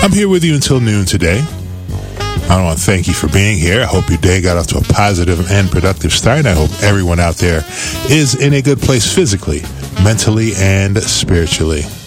I'm here with you until noon today. I want to thank you for being here. I hope your day got off to a positive and productive start. I hope everyone out there is in a good place physically, mentally, and spiritually.